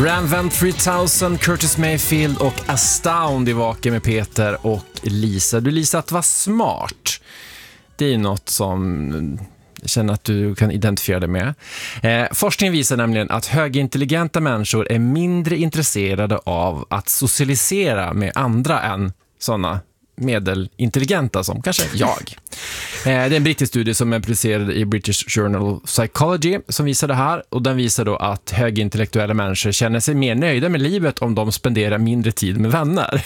Bram Van 3000, Curtis Mayfield och Astound i Vaken med Peter och Lisa. Du, Lisa, att vara smart, det är ju något som jag känner att du kan identifiera dig med. Forskning visar nämligen att högintelligenta människor är mindre intresserade av att socialisera med andra än sådana medelintelligenta som kanske jag. Det är en brittisk studie som är publicerad i British Journal of Psychology som visar det här, och den visar då att högintellektuella människor känner sig mer nöjda med livet om de spenderar mindre tid med vänner.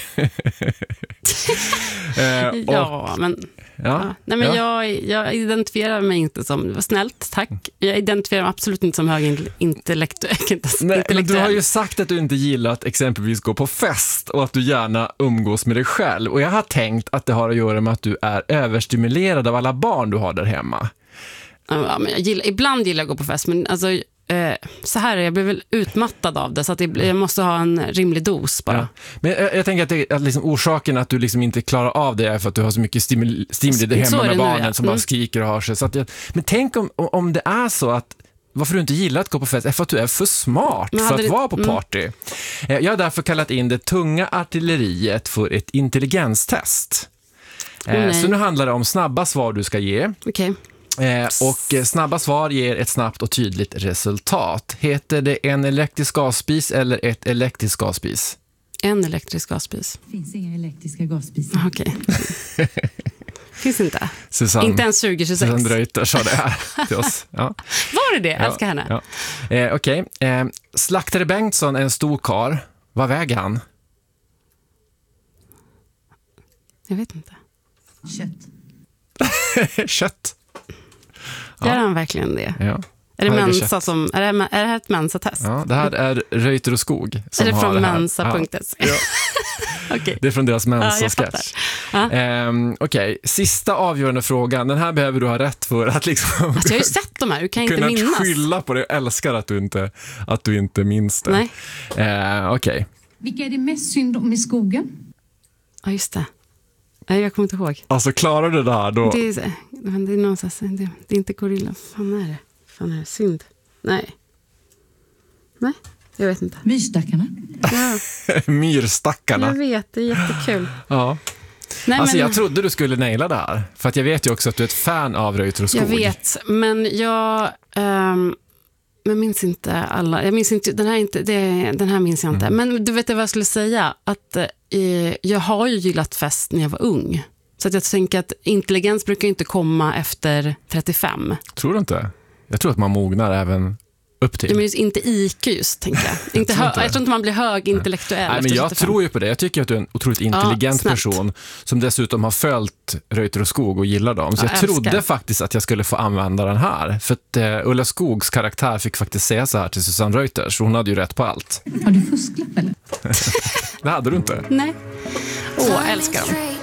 Jag identifierar mig inte som, det var snällt, tack. Jag identifierar mig absolut inte som högintellektuell. Men du har ju sagt att du inte gillar att exempelvis gå på fest och att du gärna umgås med dig själv. Och jag har tänkt att det har att göra med att du är överstimulerad av alla barn du har där hemma. Ja, men ibland gillar jag att gå på fest, men alltså så här, jag blir väl utmattad av det, så att jag måste ha en rimlig dos bara. Ja. Men jag tänker att liksom orsaken att du liksom inte klarar av det är för att du har så mycket stimuli där hemma med barnen som bara skriker och har sig. Så att men tänk om det är så att varför du inte gillar att gå på fest är för att du är för smart för att vara på party. Jag har därför kallat in det tunga artilleriet för ett intelligenstest. Så nu handlar det om snabba svar du ska ge. Okej. Och snabba svar ger ett snabbt och tydligt resultat. Heter det en elektrisk gasspis eller ett elektriskt gasspis? En elektrisk gasspis. Det finns inga elektriska gasspisar. Okej. Finns inte. Susanne, inte ens 2026. Susanne Reuter sa det här till oss. Ja. Var det? Älskar henne. Ja. Okej. Slaktare Bengtsson är en stor karl. Vad väger han? Jag vet inte. Kött. Gör han verkligen det? Ja. Är det Mensa som, är det här ett Mensa-test? Ja, det här är Reuter och Skog som är det har från det här. Mensa.se? Ja. Okay. Det är från deras Mensa-sketch. Okej, sista avgörande frågan. Den här behöver du ha rätt för att liksom alltså, jag har ju sett de här, du kan inte minnas. Kunna skylla på det. Jag älskar att du inte minns det. Nej. Okej. Vilka är det mest synd om i skogen? Ja, just det. Nej, jag kommer inte ihåg. Alltså, klarar du det här då? Det är någonstans, det är inte gorilla. Fan är det? Synd? Nej, jag vet inte. Myrstackarna. Ja. Myrstackarna. Jag vet, det är jättekul. Ja. Nej, alltså, jag trodde du skulle naila det här. För att jag vet ju också att du är ett fan av Reuter och Skog. Jag vet, men jag minns inte alla. Jag minns inte, den här minns jag inte. Men du vet vad jag skulle säga? Att jag har ju gillat fest när jag var ung. Så att jag tänker att intelligens brukar inte komma efter 35. Tror du inte? Jag tror att man mognar även upp till. Ja, men inte IQ just, tänker jag. Jag tror inte man blir högintellektuell. Nej, men jag 35. tror ju på det. Jag tycker att du är en otroligt intelligent person som dessutom har följt Reuter och Skog och gillar dem. Så jag trodde faktiskt att jag skulle få använda den här. För att Ulla Skogs karaktär fick faktiskt säga så här till Susanne Reuter. Så hon hade ju rätt på allt. Har du fusklapp eller? Det hade du inte. Nej. Älskar dem.